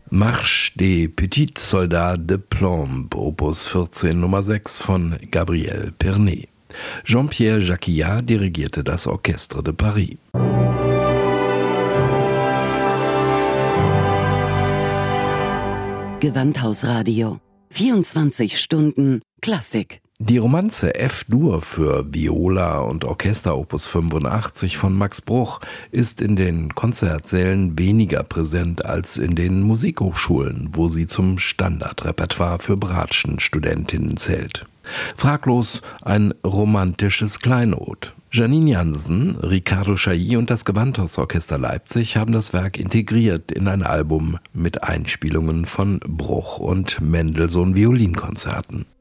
Marche des Petits Soldats de Plomb, Opus 14 Nummer 6 von Gabriel Pernet. Jean-Pierre Jacquillard dirigierte das Orchestre de Paris. Gewandhausradio. 24 Stunden Klassik. Die Romanze F-Dur für Viola und Orchester Opus 85 von Max Bruch ist in den Konzertsälen weniger präsent als in den Musikhochschulen, wo sie zum Standardrepertoire für Bratschenstudentinnen zählt. Fraglos ein romantisches Kleinod. Janine Jansen, Ricardo Chailly und das Gewandhausorchester Leipzig haben das Werk integriert in ein Album mit Einspielungen von Bruch und Mendelssohn Violinkonzerten.